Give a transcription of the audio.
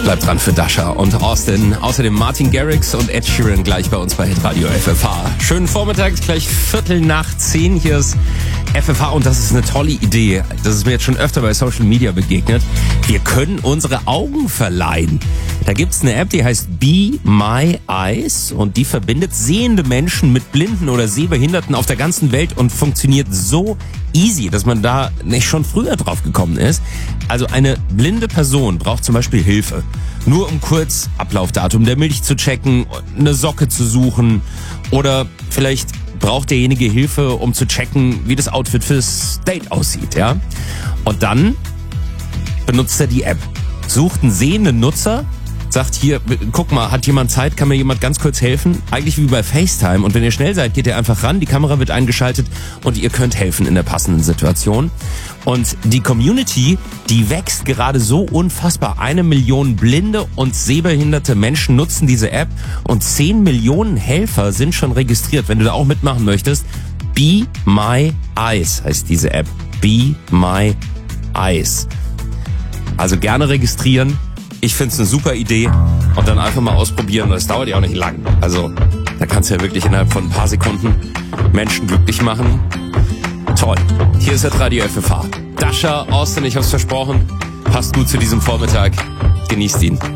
Bleibt dran für Dasha und Austin. Außerdem Martin Garrix und Ed Sheeran gleich bei uns bei Hitradio FFH. Schönen Vormittag, gleich 9:15. Hier ist FFH und das ist eine tolle Idee. Das ist mir jetzt schon öfter bei Social Media begegnet. Wir können unsere Augen verleihen. Da gibt's eine App, die heißt Be My Eyes und die verbindet sehende Menschen mit Blinden oder Sehbehinderten auf der ganzen Welt und funktioniert so easy, dass man da nicht schon früher drauf gekommen ist. Also eine blinde Person braucht zum Beispiel Hilfe. Nur um kurz Ablaufdatum der Milch zu checken, eine Socke zu suchen oder vielleicht braucht derjenige Hilfe, um zu checken, wie das Outfit fürs Date aussieht, ja? Und dann benutzt er die App, sucht einen sehenden Nutzer, sagt hier, guck mal, hat jemand Zeit, kann mir jemand ganz kurz helfen? Eigentlich wie bei FaceTime. Und wenn ihr schnell seid, geht ihr einfach ran, die Kamera wird eingeschaltet und ihr könnt helfen in der passenden Situation. Und die Community, die wächst gerade so unfassbar. 1 Million blinde und sehbehinderte Menschen nutzen diese App und 10 Millionen Helfer sind schon registriert. Wenn du da auch mitmachen möchtest, Be My Eyes heißt diese App. Be My Eyes. Also gerne registrieren. Ich find's eine super Idee und dann einfach mal ausprobieren. Das dauert ja auch nicht lang. Also da kannst du ja wirklich innerhalb von ein paar Sekunden Menschen glücklich machen. Toll. Hier ist das Radio FFH. Dasha, Austin, ich hab's versprochen. Passt gut zu diesem Vormittag. Genießt ihn.